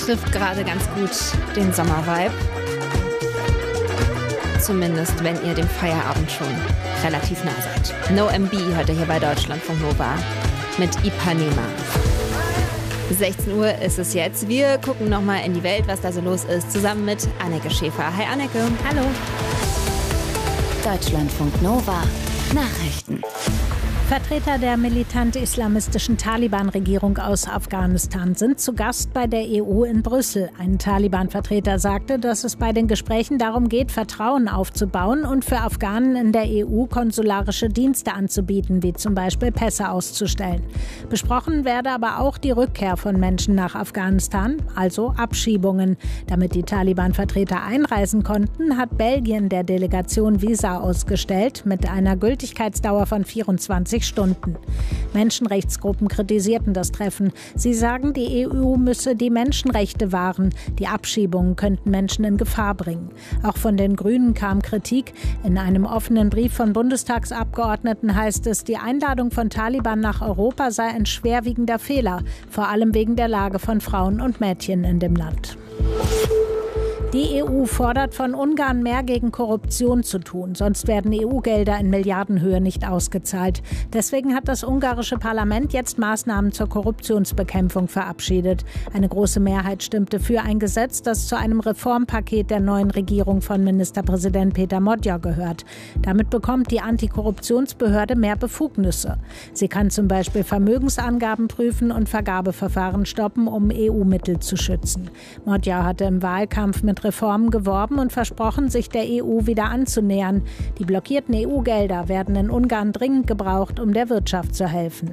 trifft gerade ganz gut den Sommervibe. Zumindest, wenn ihr dem Feierabend schon relativ nah seid. No MB hört ihr hier bei Deutschlandfunk Nova mit Ipanema. 16 Uhr ist es jetzt. Wir gucken nochmal in die Welt, was da so los ist, zusammen mit Anneke Schäfer. Hi Anneke. Hallo. Deutschlandfunk Nova Nachrichten. Vertreter der militant-islamistischen Taliban-Regierung aus Afghanistan sind zu Gast bei der EU in Brüssel. Ein Taliban-Vertreter sagte, dass es bei den Gesprächen darum geht, Vertrauen aufzubauen und für Afghanen in der EU konsularische Dienste anzubieten, wie zum Beispiel Pässe auszustellen. Besprochen werde aber auch die Rückkehr von Menschen nach Afghanistan, also Abschiebungen. Damit die Taliban-Vertreter einreisen konnten, hat Belgien der Delegation Visa ausgestellt mit einer Gültigkeitsdauer von 24 Stunden. Menschenrechtsgruppen kritisierten das Treffen. Sie sagen, die EU müsse die Menschenrechte wahren. Die Abschiebungen könnten Menschen in Gefahr bringen. Auch von den Grünen kam Kritik. In einem offenen Brief von Bundestagsabgeordneten heißt es, die Einladung von Taliban nach Europa sei ein schwerwiegender Fehler, vor allem wegen der Lage von Frauen und Mädchen in dem Land. Die EU fordert von Ungarn, mehr gegen Korruption zu tun, sonst werden EU-Gelder in Milliardenhöhe nicht ausgezahlt. Deswegen hat das ungarische Parlament jetzt Maßnahmen zur Korruptionsbekämpfung verabschiedet. Eine große Mehrheit stimmte für ein Gesetz, das zu einem Reformpaket der neuen Regierung von Ministerpräsident Péter Magyar gehört. Damit bekommt die Antikorruptionsbehörde mehr Befugnisse. Sie kann zum Beispiel Vermögensangaben prüfen und Vergabeverfahren stoppen, um EU-Mittel zu schützen. Magyar hatte im Wahlkampf mit Reformen geworben und versprochen, sich der EU wieder anzunähern. Die blockierten EU-Gelder werden in Ungarn dringend gebraucht, um der Wirtschaft zu helfen.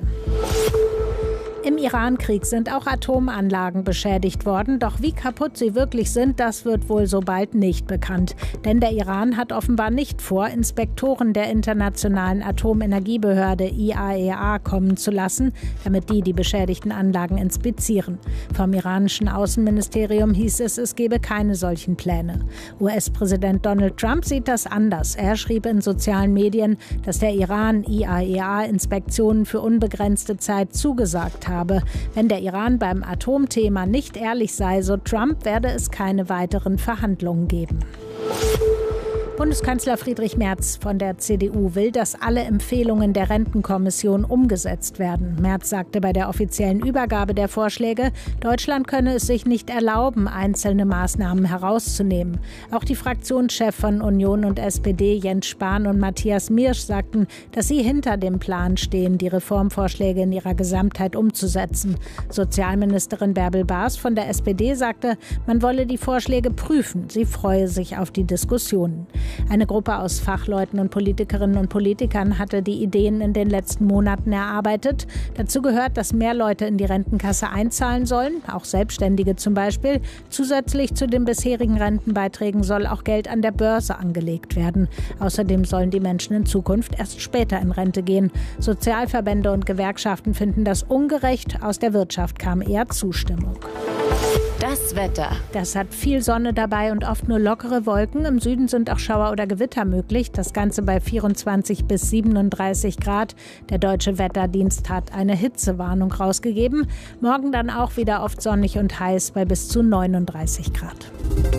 Im Iran-Krieg sind auch Atomanlagen beschädigt worden, doch wie kaputt sie wirklich sind, das wird wohl so bald nicht bekannt. Denn der Iran hat offenbar nicht vor, Inspektoren der Internationalen Atomenergiebehörde IAEA kommen zu lassen, damit die beschädigten Anlagen inspizieren. Vom iranischen Außenministerium hieß es, es gebe keine solchen Pläne. US-Präsident Donald Trump sieht das anders. Er schrieb in sozialen Medien, dass der Iran IAEA-Inspektionen für unbegrenzte Zeit zugesagt habe. Wenn der Iran beim Atomthema nicht ehrlich sei, so Trump, werde es keine weiteren Verhandlungen geben. Bundeskanzler Friedrich Merz von der CDU will, dass alle Empfehlungen der Rentenkommission umgesetzt werden. Merz sagte bei der offiziellen Übergabe der Vorschläge, Deutschland könne es sich nicht erlauben, einzelne Maßnahmen herauszunehmen. Auch die Fraktionschef von Union und SPD, Jens Spahn und Matthias Miersch, sagten, dass sie hinter dem Plan stehen, die Reformvorschläge in ihrer Gesamtheit umzusetzen. Sozialministerin Bärbel Baas von der SPD sagte, man wolle die Vorschläge prüfen. Sie freue sich auf die Diskussionen. Eine Gruppe aus Fachleuten und Politikerinnen und Politikern hatte die Ideen in den letzten Monaten erarbeitet. Dazu gehört, dass mehr Leute in die Rentenkasse einzahlen sollen, auch Selbstständige zum Beispiel. Zusätzlich zu den bisherigen Rentenbeiträgen soll auch Geld an der Börse angelegt werden. Außerdem sollen die Menschen in Zukunft erst später in Rente gehen. Sozialverbände und Gewerkschaften finden das ungerecht. Aus der Wirtschaft kam eher Zustimmung. Das Wetter. Das hat viel Sonne dabei und oft nur lockere Wolken. Im Süden sind auch Schauer oder Gewitter möglich. Das Ganze bei 24 bis 37 Grad. Der Deutsche Wetterdienst hat eine Hitzewarnung rausgegeben. Morgen dann auch wieder oft sonnig und heiß bei bis zu 39 Grad.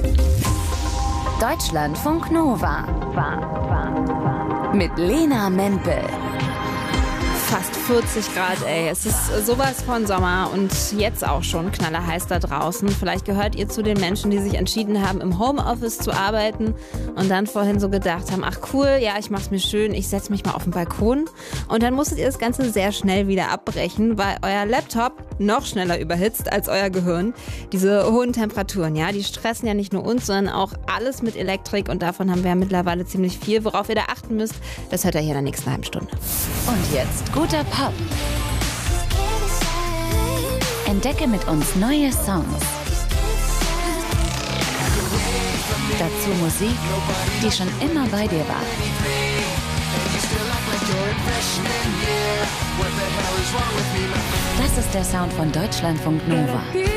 Deutschlandfunk Nova. Mit Lena Mempel. Fast 40 Grad, ey. Es ist sowas von Sommer und jetzt auch schon knallerheiß da draußen. Vielleicht gehört ihr zu den Menschen, die sich entschieden haben, im Homeoffice zu arbeiten und dann vorhin so gedacht haben, ach cool, ja, ich mach's mir schön, ich setze mich mal auf den Balkon. Und dann musstet ihr das Ganze sehr schnell wieder abbrechen, weil euer Laptop noch schneller überhitzt als euer Gehirn. Diese hohen Temperaturen, ja, die stressen ja nicht nur uns, sondern auch alles mit Elektrik und davon haben wir ja mittlerweile ziemlich viel. Worauf ihr da achten müsst, das hört ihr hier in der nächsten halben Stunde. Und jetzt guter Pop. Entdecke mit uns neue Songs. Dazu Musik, die schon immer bei dir war. Das ist der Sound von Deutschlandfunk Nova.